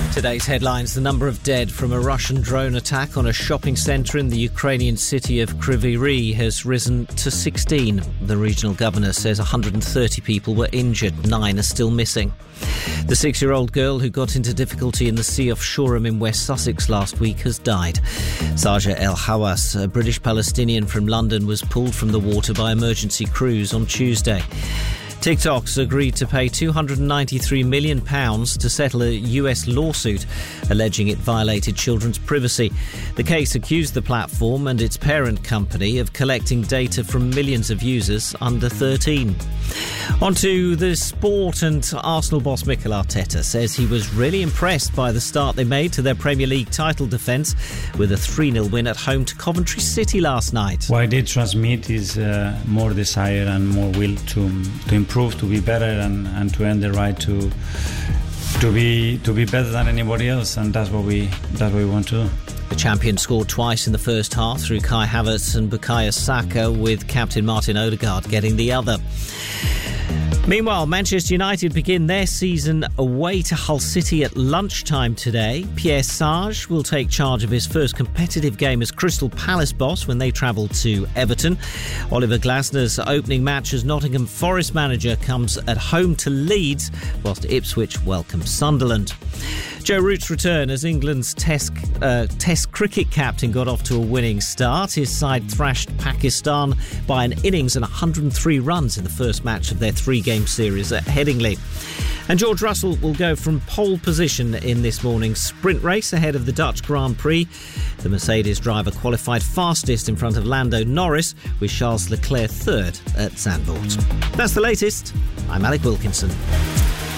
Today's headlines: the number of dead from a Russian drone attack on a shopping centre in the Ukrainian city of Kryvyi Rih has risen to 16. The regional governor says 130 people were injured, 9 are still missing. The 6-year-old girl who got into difficulty in the sea off Shoreham in West Sussex last week has died. Saja El Hawass, a British Palestinian from London, was pulled from the water by emergency crews on Tuesday. TikTok's agreed to pay £293 million to settle a US lawsuit alleging it violated children's privacy. The case accused the platform and its parent company of collecting data from millions of users under 13. On to the sport, and Arsenal boss Mikel Arteta says he was really impressed by the start they made to their Premier League title defence with a 3-0 win at home to Coventry City last night. What I did transmit is more desire and more will to improve, to be better, and to earn the right to be better than anybody else, and that's what we want to do. The champion scored twice in the first half through Kai Havertz and Bukayo Saka, with captain Martin Odegaard getting the other. Meanwhile, Manchester United begin their season away to Hull City at lunchtime today. Pierre Sage will take charge of his first competitive game as Crystal Palace boss when they travel to Everton. Oliver Glasner's opening match as Nottingham Forest manager comes at home to Leeds, whilst Ipswich welcome Sunderland. Joe Root's return as England's Test cricket captain got off to a winning start. His side thrashed Pakistan by an innings and 103 runs in the first match of their 3-game series at Headingley. And George Russell will go from pole position in this morning's sprint race ahead of the Dutch Grand Prix. The Mercedes driver qualified fastest in front of Lando Norris, with Charles Leclerc third at Zandvoort. That's the latest. I'm Alec Wilkinson.